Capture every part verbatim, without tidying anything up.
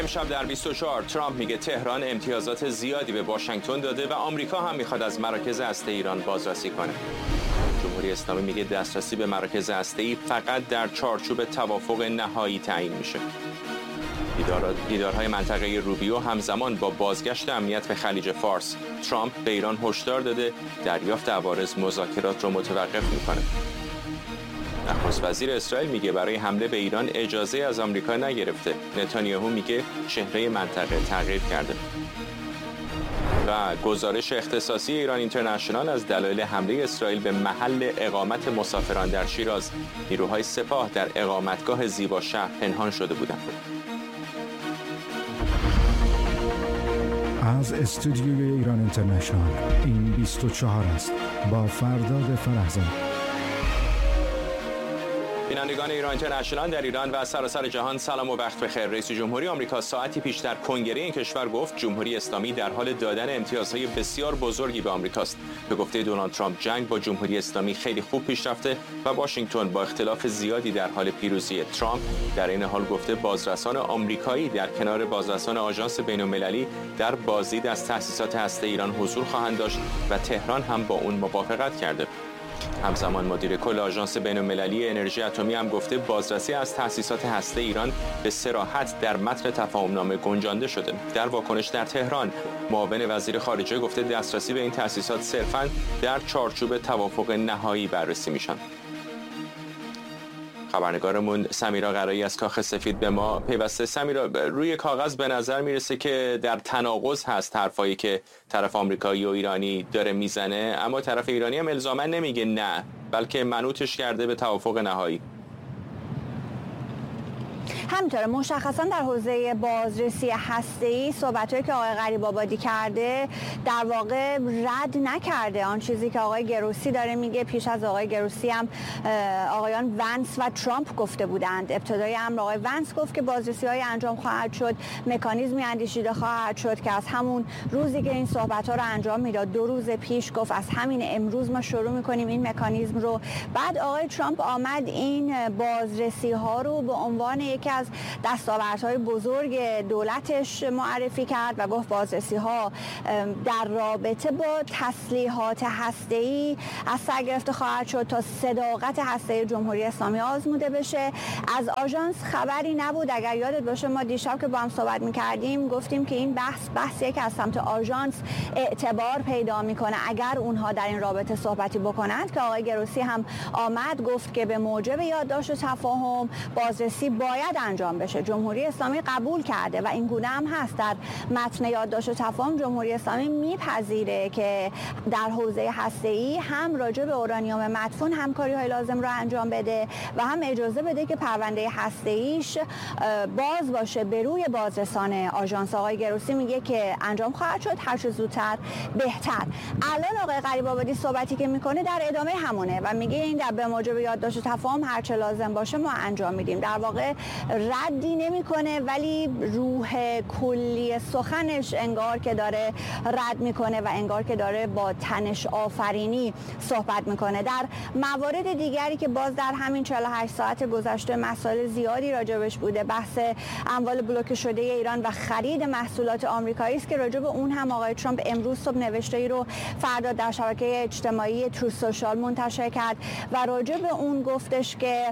امشب در بیست و چهار ترامپ میگه تهران امتیازات زیادی به واشنگتن داده و آمریکا هم میخواد از مراکز هسته ایران بازرسی کنه. جمهوری اسلامی میگه دسترسی به مراکز هسته‌ای فقط در چارچوب توافق نهایی تعیین میشه. دیدارهای منطقه روبیو همزمان با بازگشت امنیت به خلیج فارس. ترامپ به ایران هشدار داده دریافت عوارض مذاکرات رو متوقف میکنه. نخست وزیر اسرائیل میگه برای حمله به ایران اجازه از آمریکا نگرفته. نتانیاهو میگه چهره منطقه تغییر کرده. و گزارش اختصاصی ایران اینترنشنال از دلایل حمله اسرائیل به محل اقامت مسافران در شیراز. نیروهای سپاه در اقامتگاه زیبا شهر پنهان شده بودند. از استودیوی ایران اینترنشنال این بیست و چهار است با فرداد فرهزاد. بینندگان ایران اینترنشنال در ایران و سراسر جهان سلام و وقت بخیر. رئیس جمهوری آمریکا ساعتی پیش در کنگره این کشور گفت جمهوری اسلامی در حال دادن امتیازهای بسیار بزرگی به آمریکاست. به گفته دونالد ترامپ جنگ با جمهوری اسلامی خیلی خوب پیش رفته و واشنگتن با اختلاف زیادی در حال پیروزی. ترامپ در این حال گفته بازرسان آمریکایی در کنار بازرسان آژانس بین‌المللی در بازدید از تأسیسات هسته ایران حضور خواهند داشت و تهران هم با اون موافقت کرده. همزمان مدیر کل آژانس بین‌المللی انرژی اتمی هم گفته بازرسی از تأسیسات هسته ایران به صراحت در متن تفاهمنامه گنجانده شده. در واکنش در تهران معاون وزیر خارجه گفته دسترسی به این تأسیسات صرفاً در چارچوب توافق نهایی بررسی میشن. خبرنگارمون سمیرا قرایی از کاخ سفید به ما پیوسته. سمیرا، روی کاغذ به نظر میرسه که در تناقض هست حرفایی که طرف آمریکایی و ایرانی داره میزنه، اما طرف ایرانی هم الزاما نمیگه نه، بلکه منوطش کرده به توافق نهایی. همینطوره، مشخصا در حوزه بازرسی هسته‌ای صحبت‌هایی که آقای غریب‌آبادی کرده در واقع رد نکرده آن چیزی که آقای گروسی داره میگه. پیش از آقای گروسی هم آقایان ونس و ترامپ گفته بودند. ابتدای امر آقای ونس گفت که بازرسی‌های انجام خواهد شد، مکانیزمی اندیشیده خواهد شد که از همون روزی که این صحبت‌ها رو انجام میداد، دو روز پیش گفت از همین امروز ما شروع می‌کنیم این مکانیزم رو. بعد آقای ترامپ آمد این بازرسی‌ها رو به عنوان یکی از دستاوردهای بزرگ دولتش معرفی کرد و گفت بازرسی‌ها در رابطه با تسلیحات هسته‌ای از سر گرفته خواهد شد تا صداقت هسته جمهوری اسلامی آزموده بشه. از آژانس خبری نبود. اگر یادت باشه ما دیشب که با هم صحبت می‌کردیم گفتیم که این بحث بحثیه که از سمت آژانس اعتبار پیدا می‌کنه اگر اونها در این رابطه صحبتی بکنند، که آقای گروسی هم آمد گفت که به موجب یادداشت تفاهم بازرسی باید انجام بشه. جمهوری اسلامی قبول کرده و این گونه هم هست. در متن یادداشت تفاهم جمهوری اسلامی میپذیره که در حوزه هسته‌ای هم راجع به اورانیوم مدفون همکاری‌های لازم رو انجام بده و هم اجازه بده که پرونده هسته‌ایش باز باشه به روی بازرسان آژانس. آقای گروسی میگه که انجام خواهد شد، هر چه زودتر بهتر. الان آقای غریب‌آبادی صحبتی که میکنه در ادامه همونه و میگه این در به موجب یادداشت تفاهم هر چه لازم باشه ما انجام میدیم. در واقع ردی نمیکنه ولی روح کلی سخنش انگار که داره رد میکنه و انگار که داره با تنش آفرینی صحبت میکنه. در موارد دیگری که باز در همین چهل و هشت ساعت گذشته مسائل زیادی راجبش بوده، بحث اموال بلوکه شده ایران و خرید محصولات آمریکایی است که راجب اون هم آقای ترامپ امروز صبح نوشته‌ای رو فردا در شبکه اجتماعی ترو سوشال منتشر کرد و راجب اون گفتش که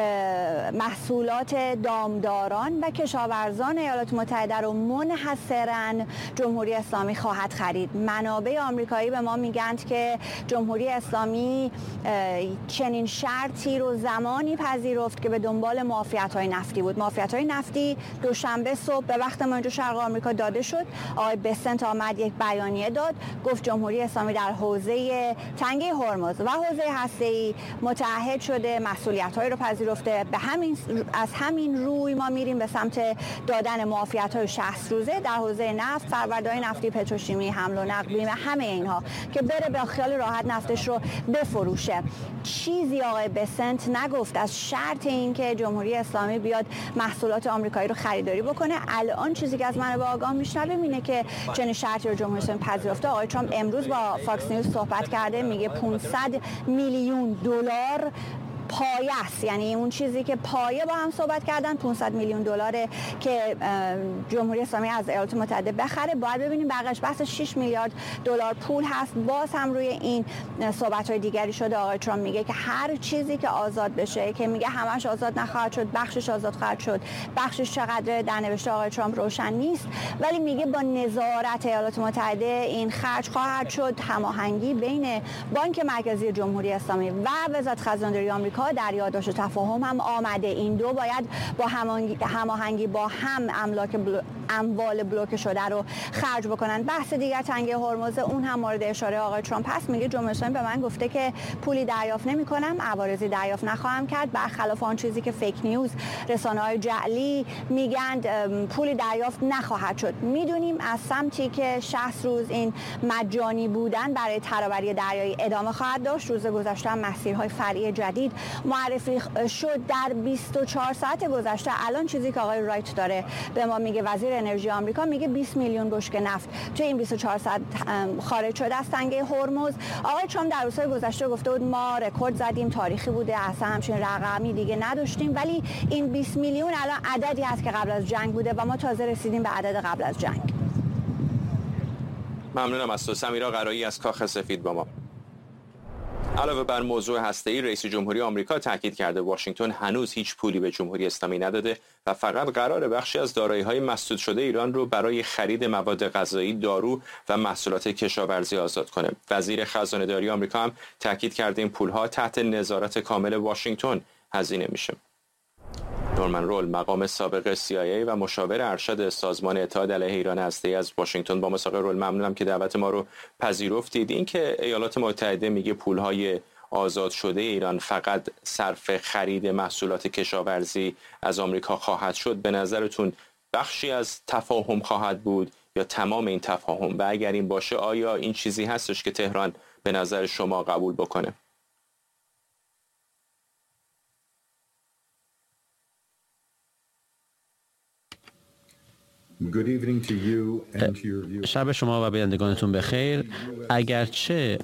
محصولات دامداران و کشاورزان ایالات متحده رو منحصراً جمهوری اسلامی خواهد خرید. منابع آمریکایی به ما میگند که جمهوری اسلامی چنین شرطی رو زمانی پذیرفت که به دنبال معافیت‌های نفتی بود. معافیت‌های نفتی دوشنبه صبح به وقت ما اینجا شرق آمریکا داده شد. آقای بسنت آمد یک بیانیه داد، گفت جمهوری اسلامی در حوزه تنگه هرمز و حوزه هسته‌ای متعهد شده، مسئولیت‌هایی رو پذیرفته. به همین از همین روی ما میریم به سمت دادن معافیت‌های شصت روزه در حوزه نفت، فرآوردهای نفتی، پتروشیمی، حمل و نقل، بیمه، همه اینها که بره به خیال راحت نفتش رو بفروشه. چیزی آقای بسنت نگفت از شرط این که جمهوری اسلامی بیاد محصولات آمریکایی رو خریداری بکنه. الان چیزی که از منابع آگاه میشنویم اینه که چنین شرطی رو جمهوری اسلامی پذیرفته. آقای ترامپ امروز با فاکس نیوز صحبت کرده، میگه پانصد میلیون دلار پایه است، یعنی اون چیزی که پایه با هم صحبت کردن پانصد میلیون دلاره که جمهوری اسلامی از ایالات متحده بخره. باید ببینیم بقیش بحث شش میلیارد دلار پول هست. باز هم روی این صحبت‌های دیگری شده. آقای ترامپ میگه که هر چیزی که آزاد بشه، که میگه همش آزاد نخواهد شد، بخشش آزاد خواهد شد، بخشش چقدر در نوشته آقای ترامپ روشن نیست، ولی میگه با نظارت ایالات متحده این خرج خواهد شد. هماهنگی بین بانک مرکزی جمهوری اسلامی و وزارت خزانه‌داری آمریکا در یادداشت تفاهم هم آمده. این دو باید با هماهنگی با هم املاک بلو... اموال بلوکه شده رو خرج بکنن. بحث دیگر تنگه هرمز، اون هم مورد اشاره آقای ترامپ هست. میگه جمهوری اسلامی به من گفته که پولی دریافت نمی‌کنم، عوارضی دریافت نخواهم کرد، برخلاف آن چیزی که فیک نیوز، رسانه‌های جعلی میگن پولی دریافت نخواهد شد. میدونیم از سمتی که شصت روز این مجانی بودن برای ترابری دریایی ادامه خواهد داشت. روز گذشته هم مسیرهای فرعی جدید معرفی شد. در بیست و چهار ساعت گذشته الان چیزی که آقای رایت داره به ما میگه، وزیر انرژی آمریکا، میگه بیست میلیون بشکه نفت توی این بیست و چهار ساعت خارج شده از تنگه هرمز. آقای ترامپ در روزهای گذشته گفته بود ما رکورد زدیم، تاریخی بوده، اصلا همچین رقمی دیگه نداشتیم، ولی این بیست میلیون الان عددی هست که قبل از جنگ بوده و ما تازه رسیدیم به عدد قبل از جنگ. ممنونم از تو. سمیرا قرایی از کاخ سفید با ما. علاوه بر موضوع هسته‌ای، رئیس جمهوری آمریکا تاکید کرده واشنگتن هنوز هیچ پولی به جمهوری اسلامی نداده و فقط قرار بخشی از دارایی‌های مسدود شده ایران رو برای خرید مواد غذایی، دارو و محصولات کشاورزی آزاد کنه. وزیر خزانه‌داری آمریکا هم تاکید کرده این پول‌ها تحت نظارت کامل واشنگتن هزینه میشه. نورمن رول، مقام سابق سی آی ای و مشاور ارشد سازمان اتحاد علیه ایران هسته‌ای از واشنگتن با ما. آقای رول، ممنونم که دعوت ما رو پذیرفتید. این که ایالات متحده میگه پولهای آزاد شده ایران فقط صرف خرید محصولات کشاورزی از آمریکا خواهد شد، به نظرتون بخشی از تفاهم خواهد بود یا تمام این تفاهم؟ و اگر این باشه آیا این چیزی هستش که تهران به نظر شما قبول بکنه؟ شب شما و بینندگانتون بخیر. اگرچه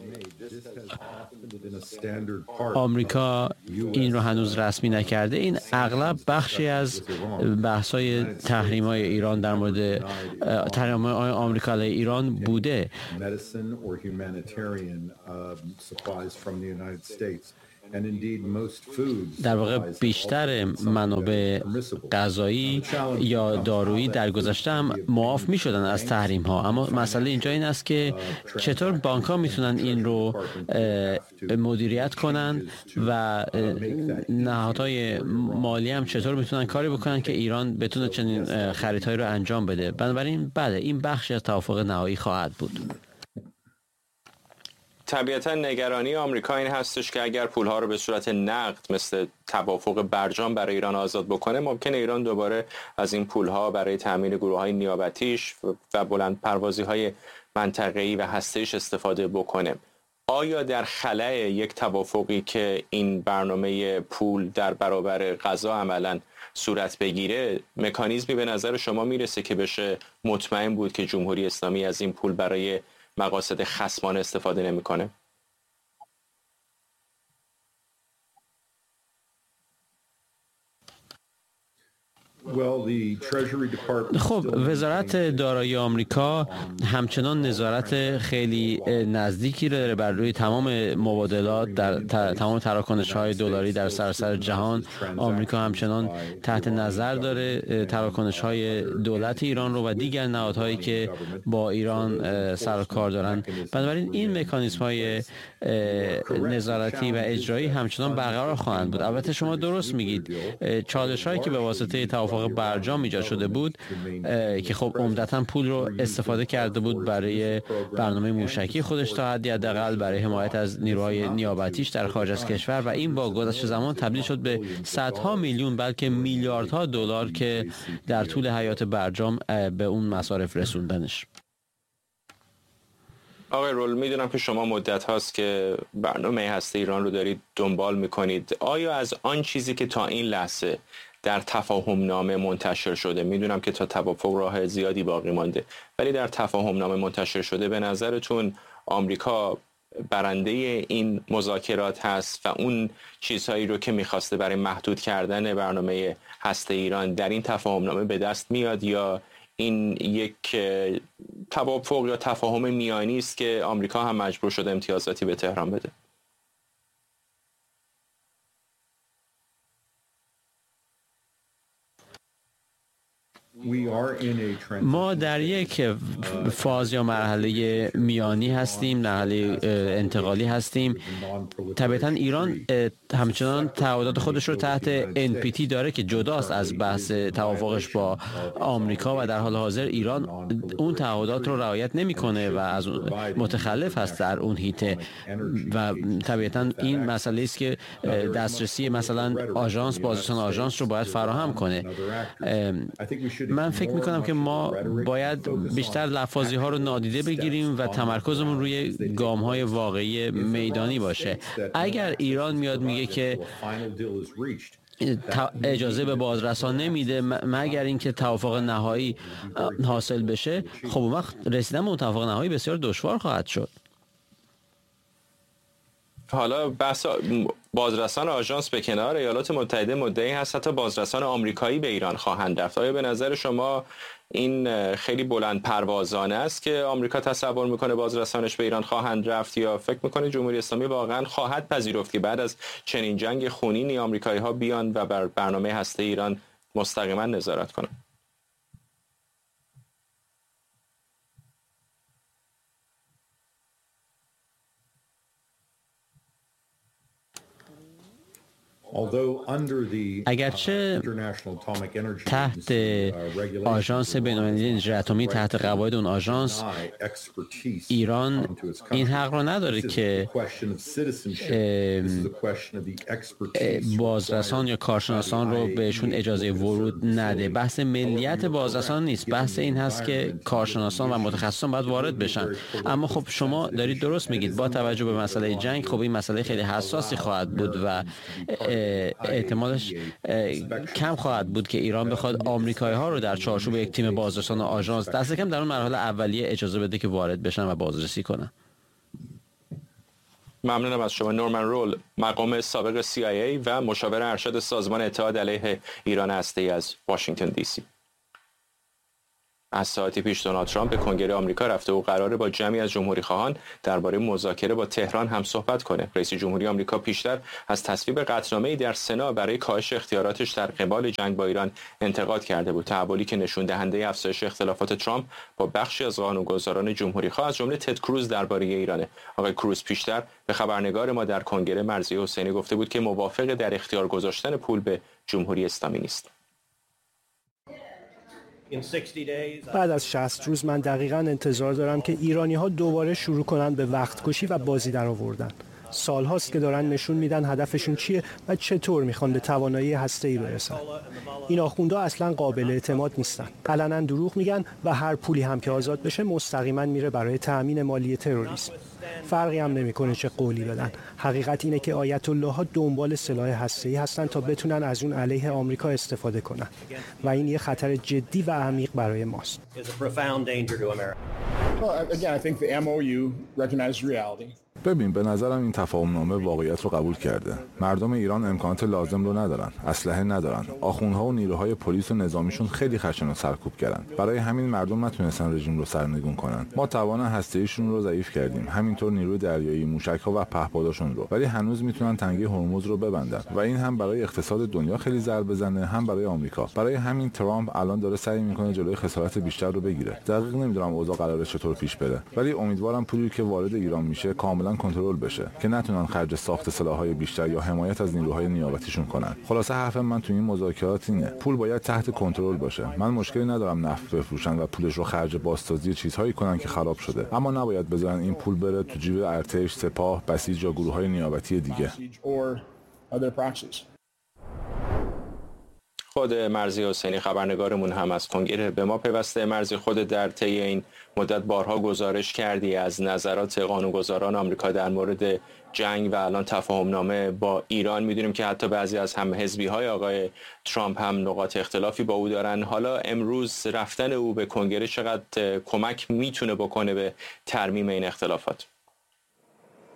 آمریکا این رو هنوز رسمی نکرده، این اغلب بخشی از بحث‌های تحریم‌های ایران در مورد تحریم‌های آمریکا علیه ایران بوده. در واقع بیشتر منابع غذایی یا دارویی در گذشته هم معاف می شدن از تحریم ها، اما مسئله اینجا این است که چطور بانک ها میتونن این رو مدیریت کنن و نهادهای مالی هم چطور میتونن کاری بکنن که ایران بتونه چنین خریدهایی رو انجام بده. بنابراین بله، این بخشی از توافق نهایی خواهد بود. طبیعتا نگرانی آمریکا این هستش که اگر پولها رو به صورت نقد مثل توافق برجام برای ایران آزاد بکنه، ممکنه ایران دوباره از این پولها برای تامین گروه‌های نیابتیش و بلند پروازی‌های منطقه‌ای و هسته‌ایش استفاده بکنه. آیا در خلأ یک توافقی که این برنامه پول در برابر غذا عملاً صورت بگیره، مکانیزمی به نظر شما میرسه که بشه مطمئن بود که جمهوری اسلامی از این پول برای مقاصد خصمانه استفاده نمی‌کنه؟ خب، وزارت دارایی آمریکا همچنان نظارت خیلی نزدیکی داره بر روی تمام مبادلات در تمام تراکنش‌های دلاری در سراسر جهان. آمریکا همچنان تحت نظر داره تراکنش‌های دولت ایران رو و دیگر نهادهایی که با ایران سر و کار دارن. بنابراین این مکانیزم‌های نظارتی و اجرایی همچنان برقرار خواهند بود. البته شما درست میگید، چالش‌هایی که به واسطه توافق برجام ایجاد شده بود که خب عمدتاً پول رو استفاده کرده بود برای برنامه موشکی خودش تا حدی حداقل برای حمایت از نیروهای نیابتیش در خارج از کشور، و این با گذشت زمان تبدیل شد به صدها میلیون بلکه میلیاردها دلار که در طول حیات برجام به اون مصارف رسوندنش. آقای رول، میدونم که شما مدت هاست که برنامه هسته ایران رو دارید دنبال میکنید. آیا از آن چیزی که تا این لحظه در تفاهم نامه منتشر شده، میدونم که تا توافق راه زیادی باقی مانده، ولی در تفاهم نامه منتشر شده، به نظرتون آمریکا برنده این مذاکرات هست و اون چیزهایی رو که میخواسته برای محدود کردن برنامه هسته ایران در این تفاهمنامه به دست میاد، یا این یک توافق یا تفاهم میانی است که آمریکا هم مجبور شده امتیازاتی به تهران بده؟ ما در یک فاز یا مرحله میانی هستیم، مرحله انتقالی هستیم. طبعا ایران همچنان تعهدات خودش رو تحت ان پی تی داره که جداست از بحث توافقش با آمریکا و در حال حاضر ایران اون تعهدات رو رعایت نمیکنه و از متخلف هست در اون هیته و طبعا این مسئله است که دسترسی مثلا آژانس بازرسان آژانس رو باید فراهم کنه. من فکر میکنم که ما باید بیشتر لفاظی ها رو نادیده بگیریم و تمرکزمون روی گام های واقعی میدانی باشه. اگر ایران میاد میگه که اجازه به بازرسان نمیده مگر اینکه توافق نهایی حاصل بشه، خب اون وقت رسیدن به اون توافق نهایی بسیار دشوار خواهد شد. حالا بحث بازرسان آژانس به کنار، ایالات متحده مدعی هست حتی بازرسان آمریکایی به ایران خواهند رفت. آیا به نظر شما این خیلی بلند پروازانه است که آمریکا تصور میکنه بازرسانش به ایران خواهند رفت، یا فکر میکنه جمهوری اسلامی واقعا خواهد پذیرفت که بعد از چنین جنگ خونینی آمریکایی ها بیان و بر برنامه هسته ایران مستقیما نظارت کنند؟ اگرچه تحت آژانس بین‌المللی انرژی اتمی، تحت قواعد اون آژانس، ایران این حق رو نداره که بازرسان یا کارشناسان رو بهشون اجازه ورود نده. بحث ملیت بازرسان نیست، بحث این هست که کارشناسان و متخصصان باید وارد بشن. اما خب شما دارید درست میگید، با توجه به مسئله جنگ خب این مسئله خیلی حساسی خواهد بود و احتمالش کم خواهد بود که ایران بخواد آمریکایی ها رو در چارچوب یک تیم بازرسان آژانس دست کم در اون مرحله اولیه اجازه بده که وارد بشن و بازرسی کنن. ممنونم از شما. نورمن رول، مقام سابق سی آی ای و مشاور ارشد سازمان اتحاد علیه ایران هسته‌ای از واشنگتن دی سی. از ساعتی پیش دونالد ترامپ به کنگره آمریکا رفته و قراره با جمعی از جمهوری خواهان درباره مذاکره با تهران هم صحبت کنه. رئیس جمهوری آمریکا پیشتر از تصویب قطعنامه‌ای در سنا برای کاهش اختیاراتش در قبال جنگ با ایران انتقاد کرده بود. تحولی که نشون دهنده افزایش اختلافات ترامپ با بخشی از قانونگذاران جمهوری خواه از جمله تد کروز درباره ایرانه. آقای کروز پیشتر به خبرنگار ما در کنگره مرضیه حسینی گفته بود که موافق در اختیار گذاشتن پول به جمهوری اسلامی نیست. بعد از شصت روز من دقیقاً انتظار دارم که ایرانی‌ها دوباره شروع کنن به وقت کشی و بازی در آوردن. سال هاست که دارن نشون میدن هدفشون چیه و چطور میخوان به توانایی هسته‌ای برسن. این آخوندها اصلا قابل اعتماد نیستن. علنا دروغ میگن و هر پولی هم که آزاد بشه مستقیما میره برای تأمین مالی تروریسم. فرقی هم نمیکنه چه قولی بدن. حقیقت اینه که آیت الله ها دنبال سلاح هسته‌ای هستن تا بتونن از اون علیه آمریکا استفاده کنن و این یه خطر جدی و عمیق برای ماست. ببین، به نظرم این تفاهمنامه واقعیت رو قبول کرده. مردم ایران امکانات لازم رو ندارن، اسلحه ندارن. آخوندها و نیروهای پلیس و نظامیشون خیلی خشن و سرکوب کردن. برای همین مردم نتونستن رژیم رو سرنگون کنن. ما توان هسته‌ایشون رو ضعیف کردیم، همینطور نیروی دریایی، موشک‌ها و پهپاداشون رو. ولی هنوز میتونن تنگه هرمز رو ببندن و این هم برای اقتصاد دنیا خیلی ضربه بزنه، هم برای آمریکا. برای همین ترامپ الان داره سعی میکنه جلوی خسارت بیشتر رو بگیره. دقیق نمیدونم اوضاع قراره چطور پیش بره، ولی امیدوارم پولی که وارد ایران میشه کاملا کنترل بشه که نتونن خرج ساخت سلاح‌های بیشتر یا حمایت از نیروهای نیابتیشون کنن. خلاصه حرف من تو این مذاکرات اینه، پول باید تحت کنترل باشه. من مشکلی ندارم نفت بفروشن و پولش رو خرج بازسازی چیزهایی کنن که خراب شده، اما نباید بذارن این پول بره تو جیب ارتش، سپاه، بسیج یا گروه‌های نیابتی دیگه. خود مرضیه حسینی خبرنگارمون هم از کنگره به ما پیوسته. مرضی، خود در طی این مدت بارها گزارش کردی از نظرات قانونگذاران آمریکا در مورد جنگ و الان تفاهمنامه با ایران. میدونیم که حتی بعضی از هم حزبی‌های آقای ترامپ هم نقاط اختلافی با او دارن. حالا امروز رفتن او به کنگره چقدر کمک میتونه بکنه به ترمیم این اختلافات؟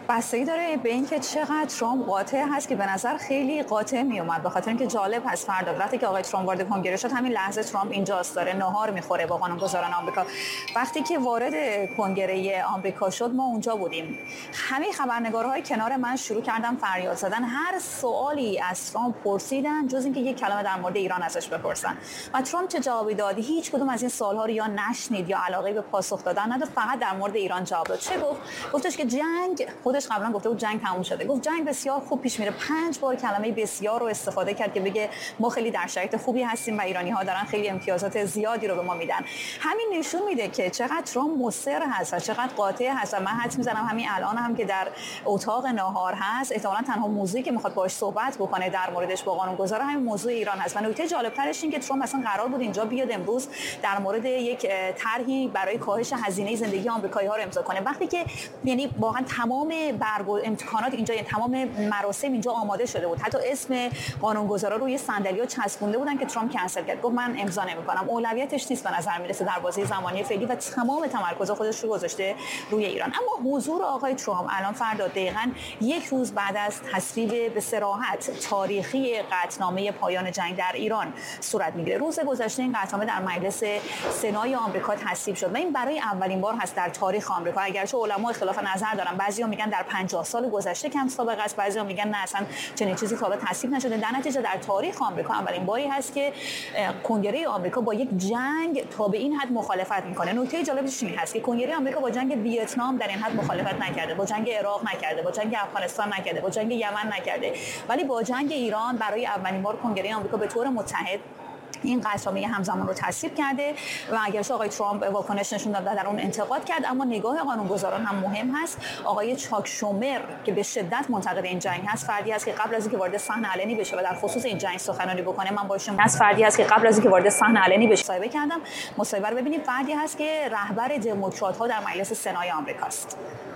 بستگی داره به اینکه چقدر ترامپ قاطع هست که به نظر خیلی قاطع می اومد، به خاطر اینکه جالب هست فردا وقتی که آقای ترامپ وارد کنگره شد همین لحظه ترامپ اینجاست داره ناهار میخوره با قانونگذاران آمریکا. وقتی که وارد کنگره آمریکا شد ما اونجا بودیم. همه خبرنگارهای کنار من شروع کردن فریاد زدن، هر سوالی از ترامپ پرسیدن جز اینکه یک کلمه در مورد ایران ازش بپرسن. و ترامپ چه جوابی داد؟ هیچ کدوم از این سوال‌ها رو یا نشنید یا علاقه به پاسخ دادن نداشت، فقط در مورد ایران جواب داد. چه گفت؟ گفتش که جنگ، خودش قبلا گفته بود جنگ تموم شده، گفت جنگ بسیار خوب پیش میره. پنج بار کلمه بسیار رو استفاده کرد که بگه ما خیلی در شرایط خوبی هستیم و ایرانی‌ها دارن خیلی امتیازات زیادی رو به ما میدن. همین نشون میده که چقدر ترامپ مصر هست و چقدر قاطع هست. و من حدس میزنم همین الان هم که در اتاق ناهار هست احتمالاً تنها موضوعی که میخواد باهاش صحبت بکنه در موردش با قانونگذار همین موضوع ایران هست. و نکته جالب‌ترش این که ترامپ اصلا قرار بود اینجا بیاد امروز در مورد یک طرحی برای کاهش هزینه زندگی آمریکایی‌ها رو امضا کنه. وقتی که یعنی واقعا تمام برگو امتحانات اینجا، یعنی تمام مراسم اینجا آماده شده بود، حتی اسم قانونگذارا روی صندلی‌ها چسبونده بودن که ترامپ کنسل کرد، گفت من امضا نمی‌کنم. اولویتش نیست به نظر میرسه در بازه زمانی فعلی و تمام تمرکز خودش رو گذاشته روی ایران. اما حضور آقای ترامپ الان فردا دقیقاً یک روز بعد از تصویب به صراحت تاریخی قطعنامه پایان جنگ در ایران صورت میگیره. روز گذشته این قطعنامه در مجلس سنای آمریکا تصویب شد و این برای اولین بار هست در تاریخ آمریکا. اگرچه علما اختلاف نظر دارن، بعضیا میگن در پنجاه سال گذشته کم سابقه است، بعضیا میگن نه اصلا چنین چیزی تا حالا تصویب نشده. در نتیجه در تاریخ آمریکا اولین باری هست که کنگره آمریکا با یک جنگ تا به این حد مخالفت میکنه. نکته جالبش این هست که کنگره آمریکا با جنگ ویتنام در این حد مخالفت نکرده، با جنگ عراق نکرده، با جنگ افغانستان نکرده، با جنگ یمن نکرده، ولی با جنگ ایران برای اولین بار کنگره آمریکا به طور متحد این قطعنامه همزمان رو تصویب کرده. و اگرچه آقای ترامپ واکنش نشون داد و در اون انتقاد کرد، اما نگاه قانونگذاران هم مهم هست. آقای چاک شومر که به شدت منتقد این جنگ هست، فردی است که قبل از اینکه وارد صحنه علنی بشه و در خصوص این جنگ سخنرانی بکنه، من باهاش هست فردی است که قبل از اینکه وارد صحنه علنی بشه مصاحبه کردم. مصاحبه رو ببینید. فردی هست که رهبر دموکرات‌ها در مجلس سنای آمریکاست.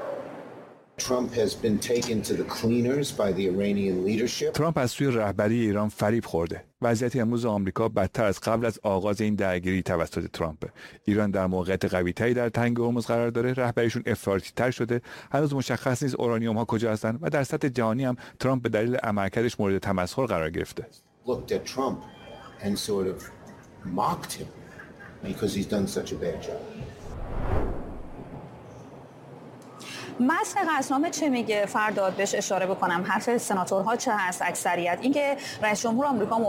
Trump has been taken to the cleaners by the Iranian leadership. ترامپ از سوی رهبری ایران فریب خورده. وضعیت امروز آمریکا بدتر از قبل از آغاز این درگیری توسط ترامپ. ایران در موقعیت قوی‌تری در تنگ هرمز قرار داره، رهبریشون افراطی‌تر شده، هنوز مشخص نیست اورانیوم ها کجا هستن و در سطح جهانی هم ترامپ به دلیل عملکردش مورد تمسخر قرار گرفته. Looked at Trump and sort of mocked him because he's done such a bad job. متن قطعنامه چه میگه؟ فرداد بهش اشاره بکنم. حرف سناتورها چه هست؟ اکثریت اینکه رئیس جمهور آمریکا